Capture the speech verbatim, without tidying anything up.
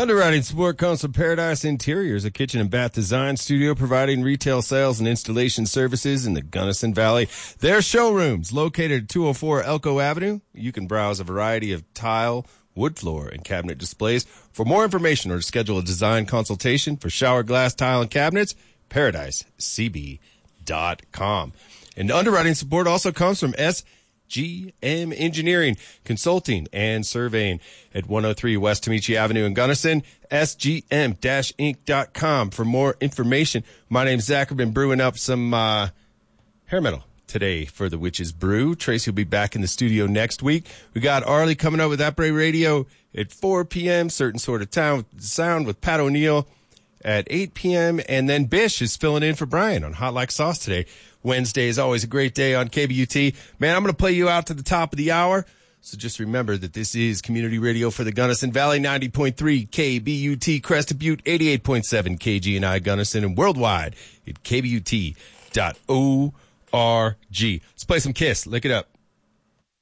Underwriting support comes from Paradise Interiors, a kitchen and bath design studio providing retail sales and installation services in the Gunnison Valley. Their showrooms located at two oh four Elko Avenue. You can browse a variety of tile, wood floor, and cabinet displays. For more information or to schedule a design consultation for shower glass, tile, and cabinets, paradise c b dot com. And underwriting support also comes from S G M Engineering, Consulting, and Surveying at one oh three West Tamichi Avenue in Gunnison, S G M inc dot com for more information. My name's Zach. I've been brewing up some uh, hair metal today for the Witch's Brew. Tracy will be back in the studio next week. We got Arlie coming up with Apre Radio at four p.m., Certain Sort of Town Sound with Pat O'Neill at eight p.m., and then Bish is filling in for Brian on Hot Like Sauce today. Wednesday is always a great day on K B U T. Man, I'm going to play you out to the top of the hour. So just remember that this is community radio for the Gunnison Valley, ninety point three K B U T, Crested Butte, eighty-eight point seven K G N I Gunnison, and worldwide at k b u t dot org. Let's play some Kiss. Look it up.